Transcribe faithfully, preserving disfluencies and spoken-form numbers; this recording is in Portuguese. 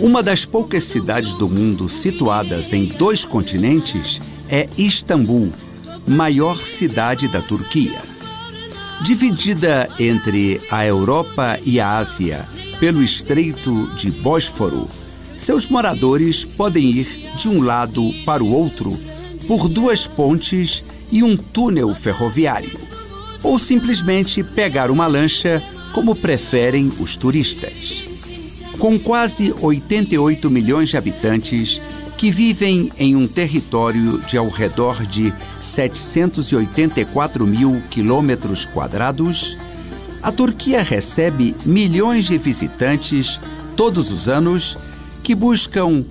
Uma das poucas cidades do mundo situadas em dois continentes é Istambul, maior cidade da Turquia. Dividida entre a Europa e a Ásia pelo Estreito de Bósforo, seus moradores podem ir de um lado para o outro por duas pontes e um túnel ferroviário, ou simplesmente pegar uma lancha, como preferem os turistas. Com quase oitenta e oito milhões de habitantes que vivem em um território de ao redor de setecentos e oitenta e quatro mil quilômetros quadrados, a Turquia recebe milhões de visitantes todos os anos que buscam